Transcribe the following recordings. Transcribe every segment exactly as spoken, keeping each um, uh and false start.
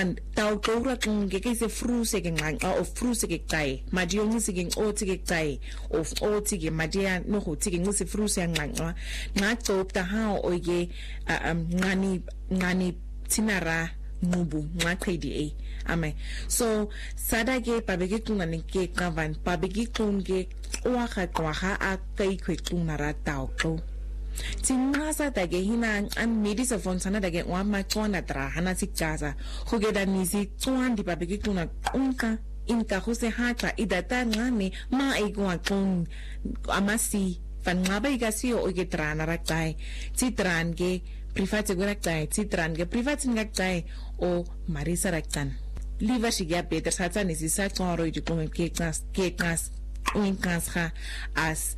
tawuqura ngeke se fruse ke nqa of fruse ke qai madi yo ngisi ke othi ke qai of othi ke madi ya no go thi ke ngisi fruse ya nqa nqa qopta ha o ke ngani ngani tinara nubu nqa qedi e ame so sada ke babeke tuna ne ke kavan babeke tunge wa ga qwa a kai khwe tuna ra tawqo Tinasa dage hina an medisa fonsana dage wa ma tswana tra hana sikasa go ke da nisi tswan di babeke tuna unka inka go se hata idata ngane ma e go akon amasi fan ngaba ikasi o ke trana ra kai titran ke private go ra kai titran ke private nga kai o marisa ra kan liver shiga beter satsa nisi sa tsoro di ko ke kas ke kas unkas ha as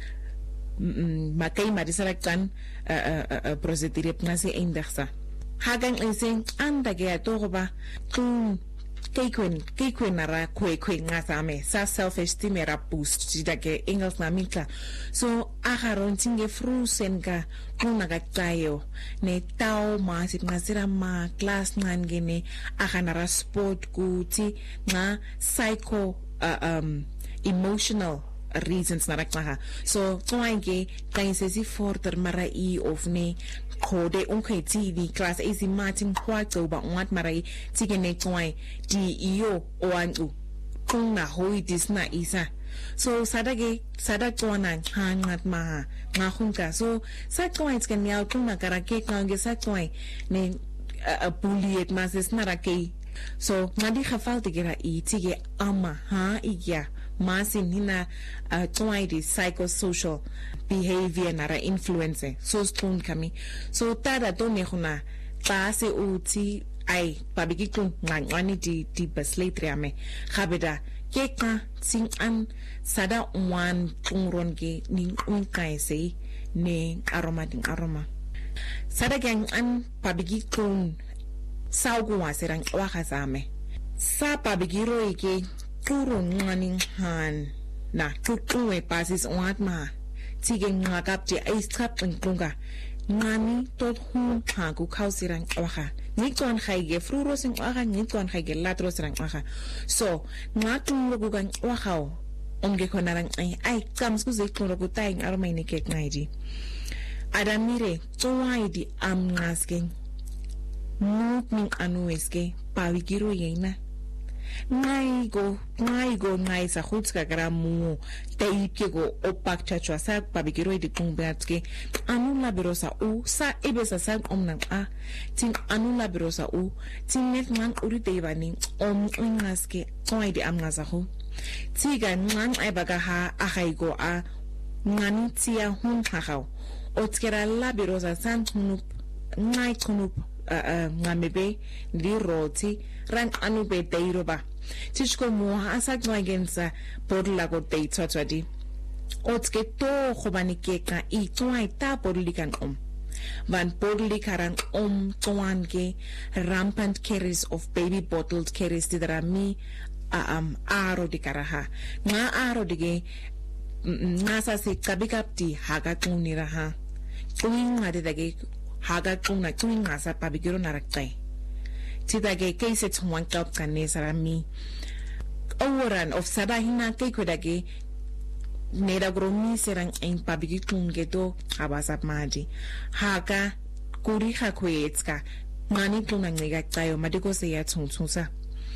makai marisa ra kan procedure pnasi indeksa hagang ising anda ge to ba kun kay kwen kay kwen ra kwe kwe nga same sa self esteem era boost jida ke engels na minka so agaron tinge frusen ka kuna ga tayo ne tao ma sit ngasira ma class ngane aganara sport kuti nga psycho uh, um emotional reasons na rakmaha so tsoange kaisesi forter mara I of ne khode onkai T V class easy martin kwato ba wat mara tigene twai di iyo oangu kuna hoi disna isa so sadage sadak twana hangat maha ngahunka so satwai tken yau kuna karake kange satwai ne a bulliet mases narake so ngadi khafal tigera I tige ama ha iya masin hina uh, try the psychosocial behavior nara influence so stone kami so tada to ne khona ta se uti ai babiki kun ngani di di basletre ame khabeda keka sing an sada one tungron ge ning unkai se ne aroma ding aroma sada gang an babiki kun saugu waserang wa khasame sa babiki ro ike Kuro nganing han na tutuwe pasis oat ma tige ngakap je ay strap ng kunga ngani tot hun hagu kau sirang waka nikon haige fruro sing waka nikon haige latro sirang waka so ngatung lugugang wakaw omge ko narang ay ay kams kuzi kung ragutayang armay ni kek ngaiji adamire tuway di am ngasking nut ming anueske pawigiro yena ngai go ngai go ngai sa khutska gramu te ke go opak chachwa sa babigiro di kungbatske anula birosa u sa ebesa sa omna a tin anula birosa u tin net man uri te bani om ngaske koi di amngaza ho tiga ngang ai baga ha a haigo a ngani tia hun khao otskera la birosa san tunu ngai tunu ngamebe li roti ran anube deiroba tishko mo asak wagensa podla go deitwa twadi otske to khobani keka I twai ta podlikan om van podlikaran om twange rampant caries of baby bottled caries tidrami um aro dikaraha nga aro dige ngasa se kabikapti haga tunira ha tuinga dage haga tuna tuinga sa pabigiro naraktai tidage kaise twan kap kanesa mi oran of sabahina kay kodage neda gromi serang en pabigi kungeto abasap maji haga kuri hakwetska mani tuna ngega tayo madiko se ya tsuntsusa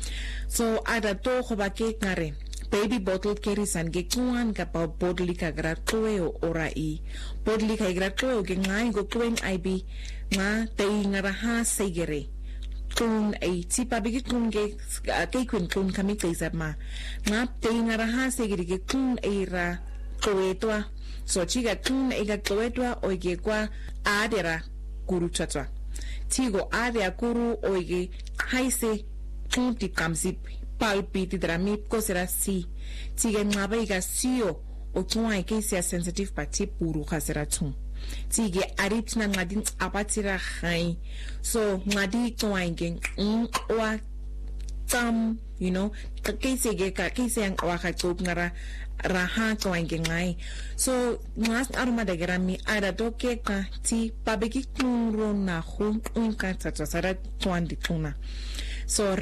so ada to khobake ngare baby bottle carries and get one ka pa bottle ka gratueo ora I bottle ka gratueo ke ngai go twen ib nga te ngara ha segere kun ai tipa bigi kun ge ke kun kun kami tsa ma nga te ngara ha segere ke kun era koetwa so chiga kun ega koetwa oige kwa adera kuru chatwa tigo adea kuru oige haise kun ti kamsip palpiti drami kosera si tige ngaba iga sio o twa ke sia sensitive pati puru khasera tun tige arit na ngadin apatira khai so ngadi twa ngen wa tam you know ke se ge ka ke se ang wa kha top ngara raha twa ngen ngai so ngas arma de grami ada to ke ka ti pabeki kun ro na khun un ka tsa tsa sara twa ndi tuna so